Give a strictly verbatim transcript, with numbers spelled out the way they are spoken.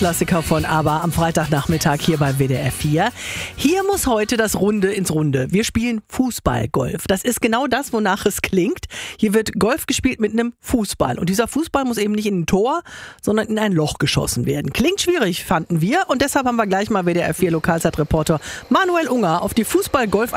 Klassiker von ABBA am Freitagnachmittag hier bei W D R vier. Hier muss heute das Runde ins Runde. Wir spielen Fußballgolf. Das ist genau das, wonach es klingt. Hier wird Golf gespielt mit einem Fußball. Und dieser Fußball muss eben nicht in ein Tor, sondern in ein Loch geschossen werden. Klingt schwierig, fanden wir. Und deshalb haben wir gleich mal W D R vier Lokalzeitreporter Manuel Unger auf die Fußball-Golf